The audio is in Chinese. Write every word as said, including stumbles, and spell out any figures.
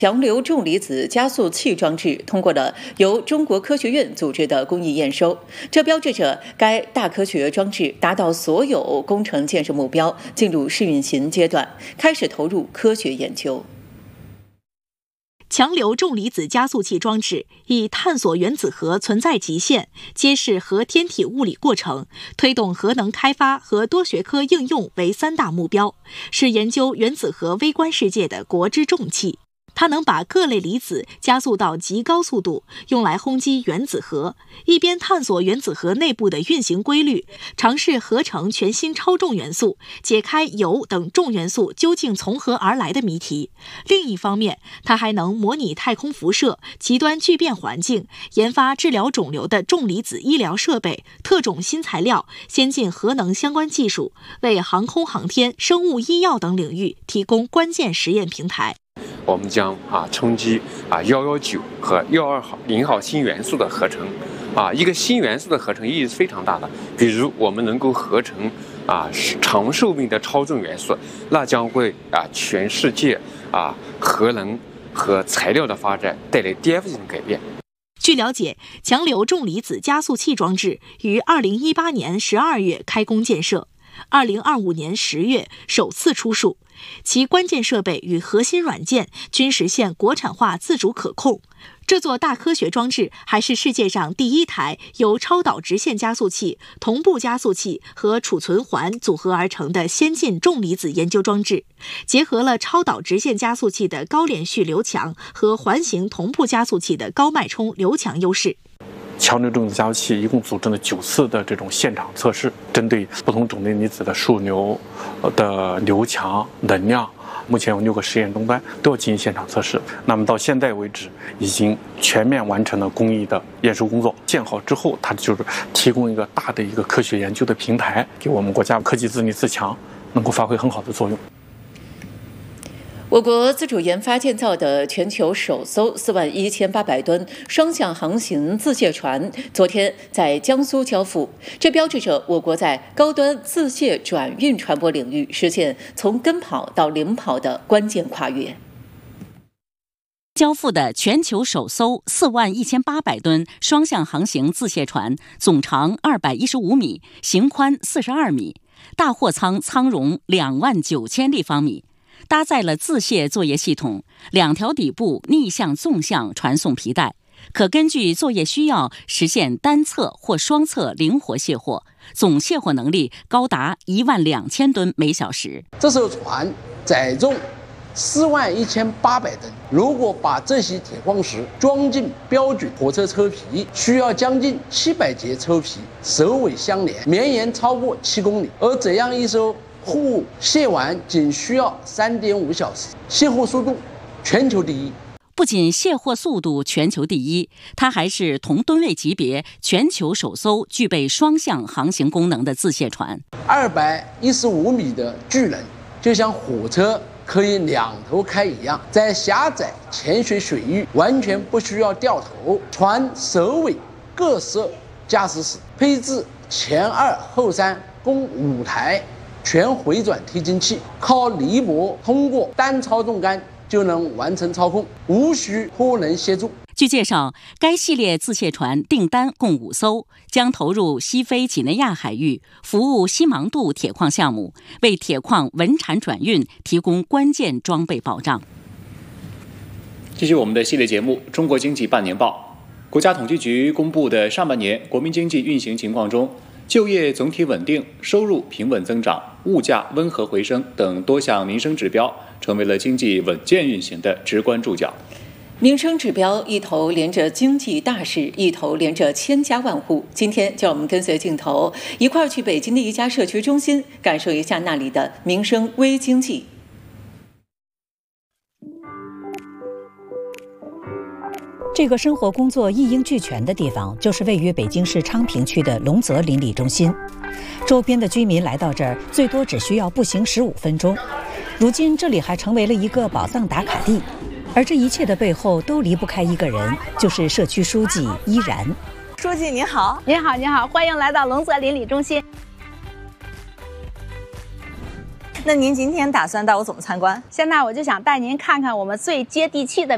强流重离子加速器装置通过了由中国科学院组织的工艺验收，这标志着该大科学装置达到所有工程建设目标，进入试运行阶段，开始投入科学研究。 强流重离子加速器装置以探索原子核存在极限、揭示核天体物理过程、推动核能开发和多学科应用为三大目标，是研究原子核微观世界的国之重器。它能把各类离子加速到极高速度，用来轰击原子核，一边探索原子核内部的运行规律，尝试合成全新超重元素，解开铀等重元素究竟从何而来的谜题。另一方面，它还能模拟太空辐射、极端聚变环境，研发治疗肿瘤的重离子医疗设备、特种新材料、先进核能相关技术，为航空航天、生物医药等领域提供关键实验平台。 我们将啊冲击啊幺幺九和幺二号零号新元素的合成，啊一个新元素的合成意义是非常大的。比如我们能够合成啊长寿命的超重元素，那将会啊全世界啊核能和材料的发展带来颠覆性的改变。 据了解，强流重离子加速器装置于二零一八年十二月开工建设，二零二五年十月首次出数。其关键设备与核心软件均实现国产化自主可控。这座大科学装置还是世界上第一台由超导直线加速器、同步加速器和储存环组合而成的先进重离子研究装置，结合了超导直线加速器的高连续流强和环形同步加速器的高脉冲流强优势。 强流重离子加速器一共组织了九次的这种现场测试，针对不同种类离子的数流的流强、能量，目前有六个实验终端都要进行现场测试。那么到现在为止，已经全面完成了工艺的验收工作。建好之后，它就是提供一个大的一个科学研究的平台，给我们国家科技自立自强能够发挥很好的作用。 我国自主研发建造的全球首艘四万一千八百吨双向航行自卸船昨天在江苏交付，这标志着我国在高端自卸转运船舶领域实现从跟跑到领跑的关键跨越。 交付的全球首艘四万一千八百吨双向航行自卸船，总长二百一十五米，型宽四十二米，大货舱舱容两万九千立方米。搭载了自卸作业系统，两条底部逆向纵向传送皮带，可根据作业需要实现单侧或双侧灵活卸货，总卸货能力高达一万两千吨每小时。 这艘船载重四万一千八百吨，如果把这些铁矿石装进标准火车车皮，需要将近七百节车皮首尾相连，绵延超过七公里。而这样一艘货物卸完仅需要三点五小时，卸货速度全球第一。 不仅卸货速度全球第一，它还是同吨位级别全球首艘具备双向航行功能的自卸船。 二百一十五米的巨人，就像火车可以两头开一样，在狭窄浅水水域完全不需要掉头。船首尾各设驾驶室，配置前二后三共五台全回转推进器，靠离铂通过单操纵杆就能完成操控，无需货人协助。 据介绍，该系列自卸船订单共五艘，将投入西非几内亚海域，服务西芒杜铁矿项目，为铁矿稳产转运提供关键装备保障。 继续我们的系列节目《中国经济半年报》。国家统计局公布的上半年国民经济运行情况中，就业总体稳定，收入平稳增长，物价温和回升等多项民生指标成为了经济稳健运行的直观注脚。 民生指标一头连着经济大事，一头连着千家万户。今天叫我们跟随镜头一块儿去北京的一家社区中心，感受一下那里的民生微经济。 这个生活工作一应俱全的地方，就是位于北京市昌平区的龙泽邻里中心。周边的居民来到这儿，最多只需要步行十五分钟。如今，这里还成为了一个宝藏打卡地。而这一切的背后，都离不开一个人，就是社区书记依然。 书记您好。 您好，您好，欢迎来到龙泽邻里中心。 那您今天打算带我怎么参观？ 现在我就想带您看看我们最接地气的